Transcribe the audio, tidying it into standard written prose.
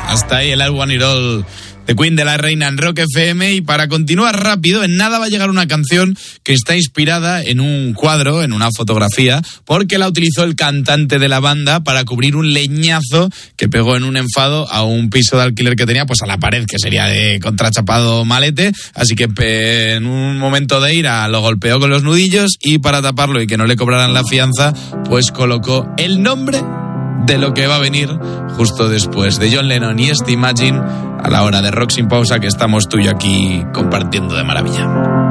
Hasta ahí el I Want It All de Queen de la Reina en Rock FM. Y para continuar rápido, en nada va a llegar una canción que está inspirada en un cuadro, en una fotografía, porque la utilizó el cantante de la banda para cubrir un leñazo que pegó en un enfado a un piso de alquiler que tenía, pues a la pared, que sería de contrachapado malete. Así que en un momento de ira lo golpeó con los nudillos y para taparlo y que no le cobraran la fianza, pues colocó el nombre de lo que va a venir justo después de John Lennon y este Imagine a la hora de Rock Sin Pausa, que estamos tú y yo aquí compartiendo de maravilla.